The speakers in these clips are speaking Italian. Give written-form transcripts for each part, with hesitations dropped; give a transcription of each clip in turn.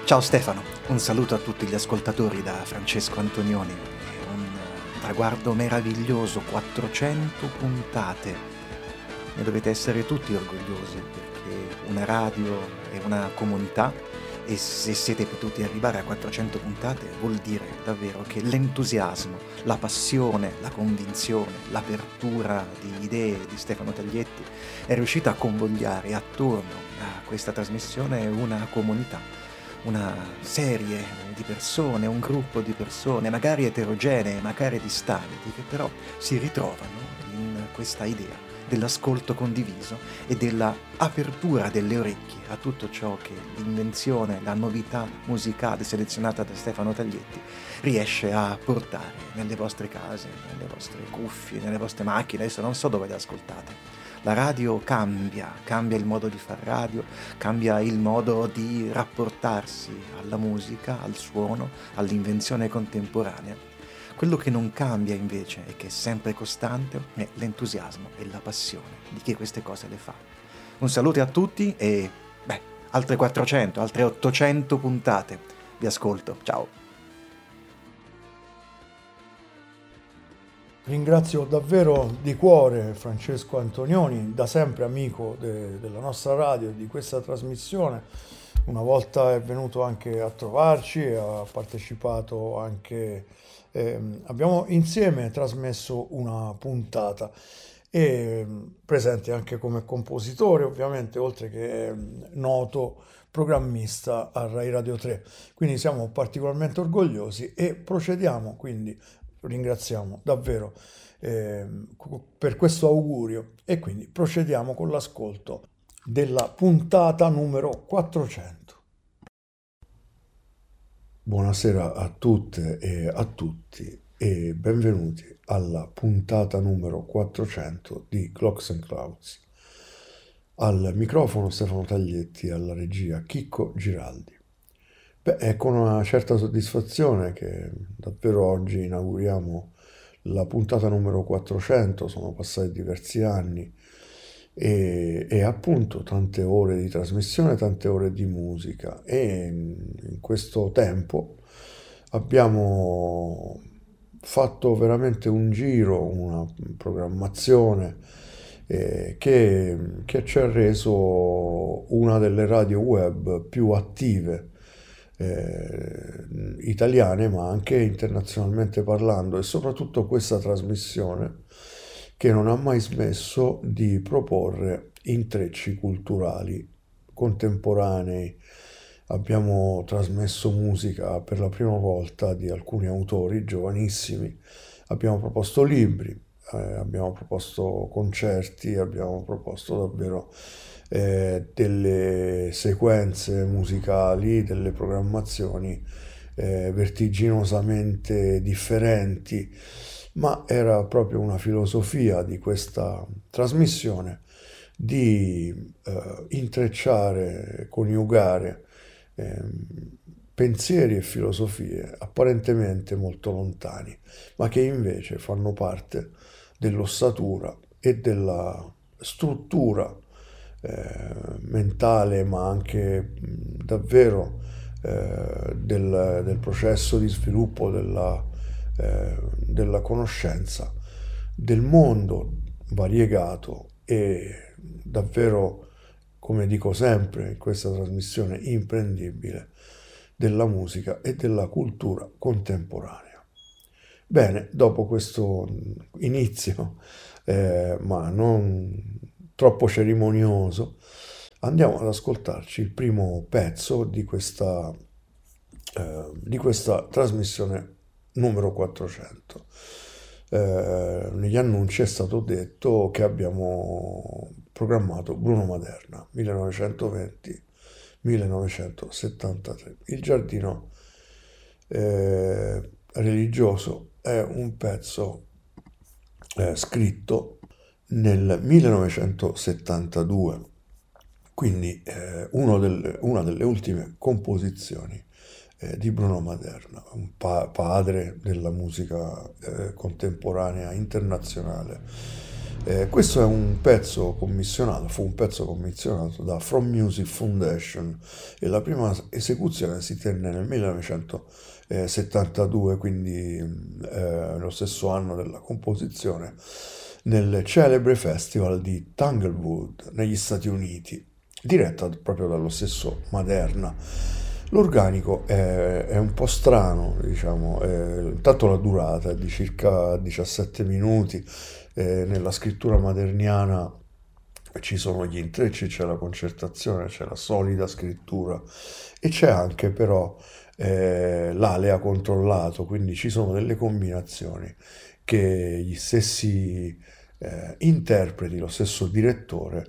Ciao Stefano, un saluto a tutti gli ascoltatori da Francesco Antonioni. È un traguardo meraviglioso, 400 puntate. Ne dovete essere tutti orgogliosi perché una radio è una comunità e se siete potuti arrivare a 400 puntate vuol dire davvero che l'entusiasmo, la passione, la convinzione, l'apertura di idee di Stefano Taglietti è riuscita a convogliare attorno a questa trasmissione una comunità, una serie di persone, un gruppo di persone, magari eterogenee, magari distanti, che però si ritrovano in questa idea dell'ascolto condiviso e della apertura delle orecchie a tutto ciò che l'invenzione, la novità musicale selezionata da Stefano Taglietti riesce a portare nelle vostre case, nelle vostre cuffie, nelle vostre macchine. Adesso non so dove le ascoltate. La radio cambia il modo di fare radio, cambia il modo di rapportarsi alla musica, al suono, all'invenzione contemporanea. Quello che non cambia invece e che è sempre costante è l'entusiasmo e la passione di chi queste cose le fa. Un saluto a tutti e, altre 400, altre 800 puntate. Vi ascolto, ciao. Ringrazio davvero di cuore Francesco Antonioni, da sempre amico della nostra radio e di questa trasmissione. Una volta è venuto anche a trovarci e ha partecipato anche, abbiamo insieme trasmesso una puntata e presente anche come compositore, ovviamente, oltre che noto programmista a Rai Radio 3. Quindi siamo particolarmente orgogliosi e procediamo, quindi ringraziamo davvero per questo augurio e quindi procediamo con l'ascolto della puntata numero 400. Buonasera a tutte e a tutti e benvenuti alla puntata numero 400 di Clocks and Clouds. Al microfono Stefano Taglietti, alla regia Chicco Giraldi. È con una certa soddisfazione che davvero oggi inauguriamo la puntata numero 400, sono passati diversi anni e appunto tante ore di trasmissione, tante ore di musica e in questo tempo abbiamo fatto veramente un giro, una programmazione che ci ha reso una delle radio web più attive italiane ma anche internazionalmente parlando, e soprattutto questa trasmissione che non ha mai smesso di proporre intrecci culturali contemporanei. Abbiamo trasmesso musica per la prima volta di alcuni autori giovanissimi, abbiamo proposto libri, abbiamo proposto concerti, abbiamo proposto davvero delle sequenze musicali, delle programmazioni vertiginosamente differenti, ma era proprio una filosofia di questa trasmissione di intrecciare, coniugare pensieri e filosofie apparentemente molto lontani, ma che invece fanno parte dell'ossatura e della struttura mentale, ma anche davvero del processo di sviluppo della conoscenza del mondo variegato e davvero, come dico sempre in questa trasmissione, imprendibile della musica e della cultura contemporanea. Bene, dopo questo inizio, ma non troppo cerimonioso, andiamo ad ascoltarci il primo pezzo di questa trasmissione numero 400. Negli annunci è stato detto che abbiamo programmato Bruno Maderna 1920-1973. Il giardino religioso è un pezzo scritto nel 1972, quindi una delle ultime composizioni di Bruno Maderna, un padre della musica contemporanea internazionale Questo è un pezzo commissionato, fu un pezzo commissionato da From Music Foundation e la prima esecuzione si tenne nel 1972, quindi lo stesso anno della composizione, nel celebre festival di Tanglewood negli Stati Uniti, diretta proprio dallo stesso Maderna. L'organico è un po' strano, diciamo, intanto la durata è di circa 17 minuti, nella scrittura maderniana ci sono gli intrecci, c'è la concertazione, c'è la solida scrittura e c'è anche però l'alea controllato, quindi ci sono delle combinazioni che gli stessi interpreti, lo stesso direttore,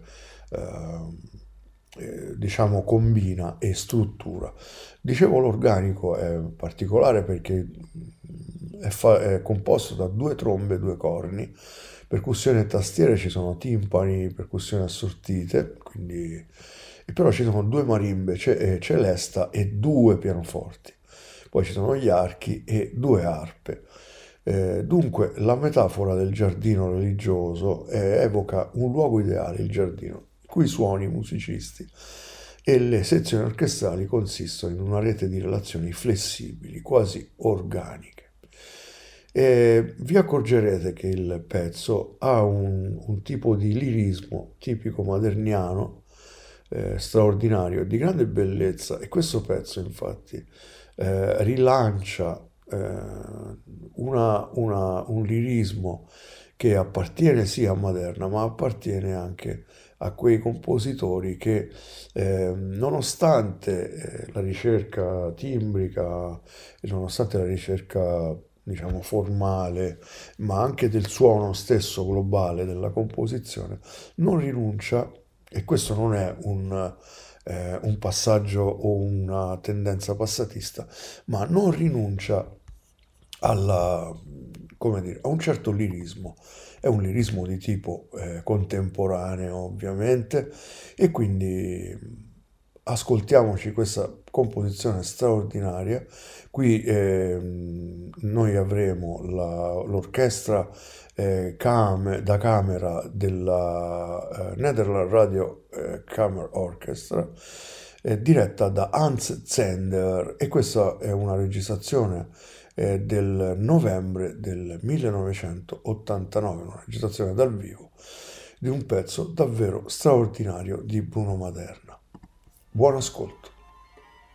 diciamo combina e struttura. Dicevo l'organico è particolare perché è composto da due trombe, due corni, percussione e tastiere, ci sono timpani, percussioni assortite, quindi, e però ci sono due marimbe, celesta e due pianoforti. Poi ci sono gli archi e due arpe. Dunque la metafora del giardino religioso evoca un luogo ideale, il giardino, i cui suoni, i musicisti e le sezioni orchestrali consistono in una rete di relazioni flessibili, quasi organiche. E vi accorgerete che il pezzo ha un tipo di lirismo tipico maderniano, straordinario e di grande bellezza, e questo pezzo infatti rilancia un lirismo che appartiene sì a Maderna, ma appartiene anche a quei compositori che nonostante la ricerca timbrica e nonostante la ricerca diciamo formale, ma anche del suono stesso globale della composizione, non rinuncia, e questo non è un passaggio o una tendenza passatista, ma non rinuncia come dire, a un certo lirismo. È un lirismo di tipo contemporaneo, ovviamente, e quindi ascoltiamoci questa composizione straordinaria. Qui noi avremo l'orchestra da camera della Netherlands Radio Chamber Orchestra, diretta da Hans Zender, e questa è una registrazione del novembre del 1989, una registrazione dal vivo di un pezzo davvero straordinario di Bruno Maderna. Buon ascolto.